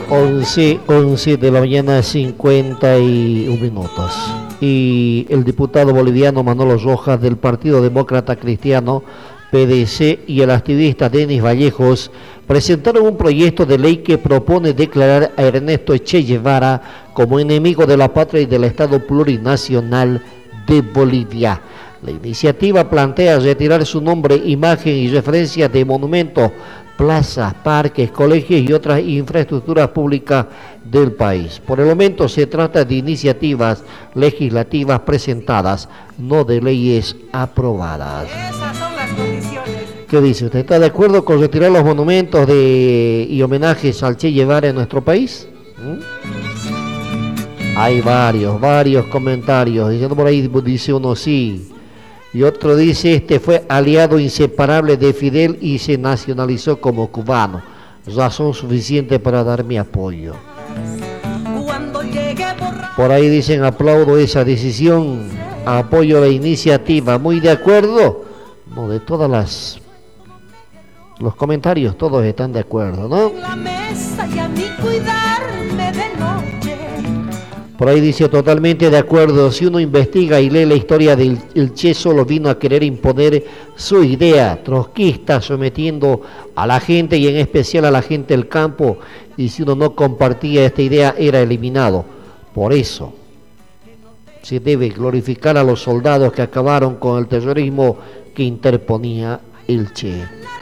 11 de la mañana, 51 minutos. Y el diputado boliviano Manolo Rojas del Partido Demócrata Cristiano, PDC, y el activista Denis Vallejos presentaron un proyecto de ley que propone declarar a Ernesto Che Guevara como enemigo de la patria y del Estado plurinacional de Bolivia. La iniciativa plantea retirar su nombre, imagen y referencia de monumentos, plazas, parques, colegios y otras infraestructuras públicas del país. Por el momento se trata de iniciativas legislativas presentadas, no de leyes aprobadas. Esas son las condiciones. ¿Qué dice usted? ¿Está de acuerdo con retirar los monumentos y homenajes al Che Guevara en nuestro país? Hay varios comentarios. Diciendo por ahí, dice uno sí. Y otro dice, este fue aliado inseparable de Fidel y se nacionalizó como cubano. Razón suficiente para dar mi apoyo. Por ahí dicen, aplaudo esa decisión, apoyo la iniciativa. Muy de acuerdo. No, de todas los comentarios, todos están de acuerdo, ¿no? Por ahí dice, totalmente de acuerdo. Si uno investiga y lee la historia del Che, solo vino a querer imponer su idea trotskista, sometiendo a la gente y en especial a la gente del campo, y si uno no compartía esta idea era eliminado. Por eso se debe glorificar a los soldados que acabaron con el terrorismo que interponía el Che.